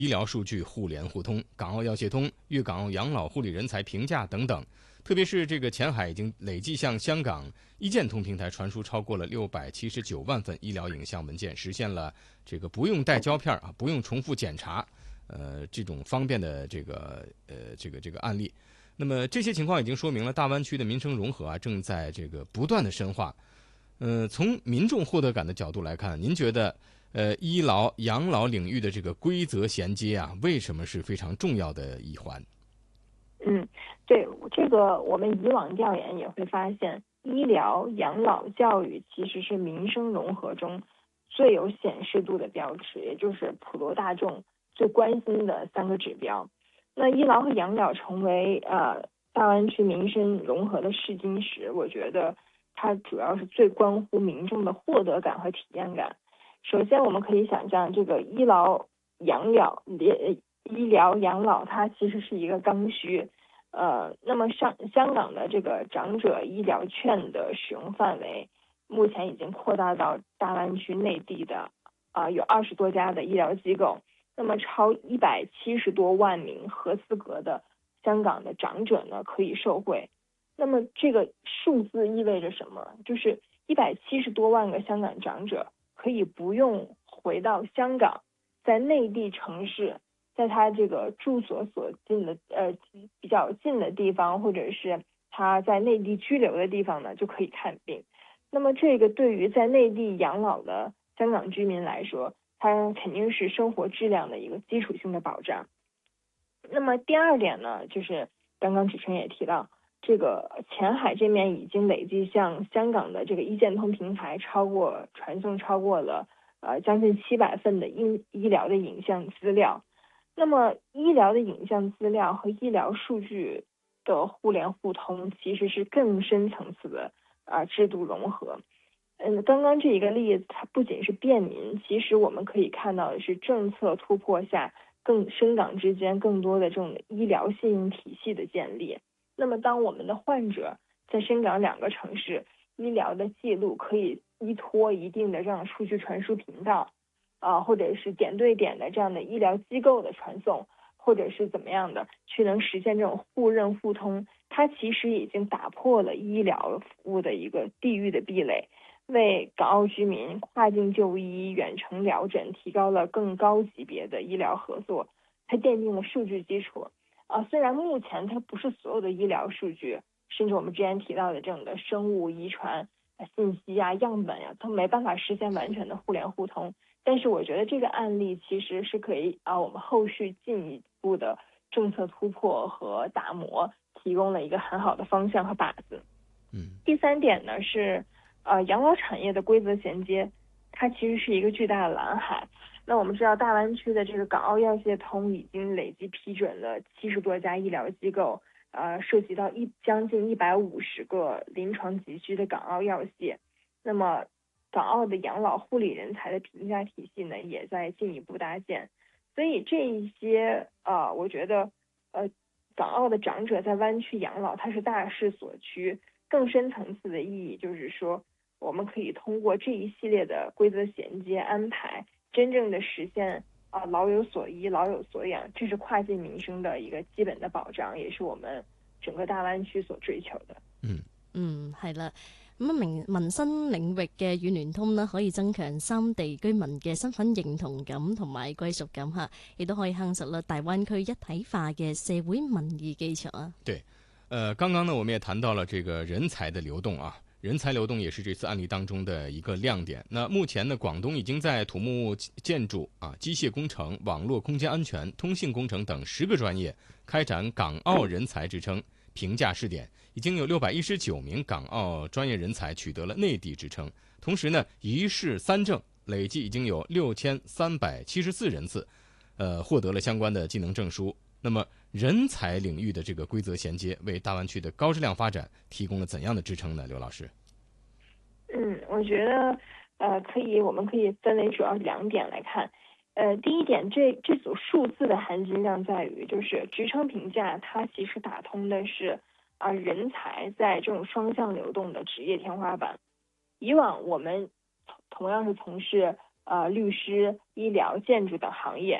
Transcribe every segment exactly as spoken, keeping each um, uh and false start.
医疗数据互联互通、港澳药械通、粤港澳养老护理人才评价等等。特别是这个前海已经累计向香港医健通平台传输超过了六百七十九万份医疗影像文件，实现了这个不用带胶片啊，不用重复检查，呃，这种方便的这个呃这个这个案例。那么这些情况已经说明了大湾区的民生融合啊，正在这个不断的深化。呃，从民众获得感的角度来看，您觉得呃医疗养老领域的这个规则衔接啊，为什么是非常重要的一环？ 嗯，对，这个我们以往调研也会发现，医疗、养老、教育其实是民生融合中最有显示度的标志，也就是普罗大众最关心的三个指标。那医疗和养老成为呃大湾区民生融合的试金石，我觉得它主要是最关乎民众的获得感和体验感。首先，我们可以想象，这个医疗、养老、医疗、养老，它其实是一个刚需。呃，那么上香港的这个长者医疗券的使用范围，目前已经扩大到大湾区内地的啊、呃、有二十多家的医疗机构。那么超一百七十多万名合资格的香港的长者呢可以受惠。那么这个数字意味着什么？就是一百七十多万个香港长者可以不用回到香港，在内地城市，在他这个住所所近的呃比较近的地方，或者是他在内地居留的地方呢，就可以看病。那么这个对于在内地养老的香港居民来说，它肯定是生活质量的一个基础性的保障。那么第二点呢，就是刚刚主持人也提到，这个前海这面已经累计向香港的这个医健通平台超过传送超过了呃将近七百份的医医疗的影像资料。那么医疗的影像资料和医疗数据的互联互通，其实是更深层次的啊、呃、制度融合。嗯，刚刚这一个例子，它不仅是便民，其实我们可以看到的是政策突破下，更深港之间更多的这种医疗信用体系的建立。那么，当我们的患者在深港两个城市医疗的记录可以依托一定的这样数据传输频道，啊、呃，或者是点对点的这样的医疗机构的传送，或者是怎么样的，去能实现这种互认互通，它其实已经打破了医疗服务的一个地域的壁垒。为港澳居民跨境就医、远程疗诊提高了更高级别的医疗合作，它奠定了数据基础。啊，虽然目前它不是所有的医疗数据，甚至我们之前提到的这种的生物遗传信息啊、样本呀、啊，都没办法实现完全的互联互通。但是我觉得这个案例其实是可以啊，我们后续进一步的政策突破和打磨提供了一个很好的方向和靶子。 嗯， 第三点呢是。呃，养老产业的规则衔接，它其实是一个巨大的蓝海。那我们知道，大湾区的这个港澳药械通已经累计批准了七十多家医疗机构，呃，涉及到一将近一百五十个临床急需的港澳药械。那么，港澳的养老护理人才的评价体系呢，也在进一步搭建。所以这一些，呃，我觉得，呃，港澳的长者在湾区养老，它是大势所趋。更深层次的意义就是说，我们可以通过这一系列的规则衔接安排，真正的实现啊、呃、老有所依、老有所养，这是跨境民生的一个基本的保障，也是我們整個大灣區所追求的。 嗯嗯，係啦。咁啊，民民生領域嘅軟聯通呢，可以增強三地居民嘅身份認同感同埋歸屬感嚇，亦都可以夯實啦大灣區一體化嘅社會民意基礎啊。 對。呃，剛剛呢，我們也談到了這個人才的流動啊，人才流動也是這次案例當中的一個亮點。那目前呢，廣東已經在土木建築啊、機械工程、網絡空間安全、通信工程等十個專業開展港澳人才職稱評價試點，已經有六百一十九名港澳專業人才取得了內地職稱。同時呢，一試三證，累計已經有六千三百七十四人次，呃，獲得了相關的技能證書。那麼人才領域的這個規則銜接，為大灣區的高質量發展提供了怎樣的支撐呢？劉老師？ 嗯，我覺得，呃，可以，我們可以分為主要兩點來看。呃，第一點，這這組數字的含金量在於，就是職稱評價，它其實打通的是啊、呃、人才在這種雙向流動的職業天花板。以往我們同樣是從事呃律師、醫療、建築等行業。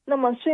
那么虽